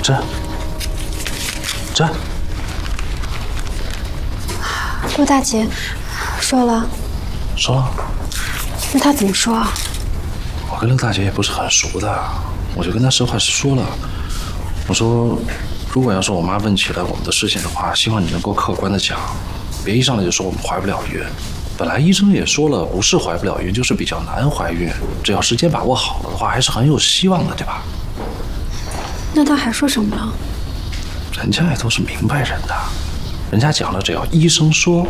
这。 陆大姐说了。 说了。 那她怎么说啊？ 我跟陆大姐也不是很熟的，我就跟她实话实说了。我说，如果要是我妈问起来我们的事情的话，希望你能够客观的讲，别一上来就说我们怀不了孕。本来医生也说了，不是怀不了孕，就是比较难怀孕。只要时间把握好了的话，还是很有希望的，对吧？ 那她还说什么了？ 人家也都是明白人的，人家讲了，只要医生说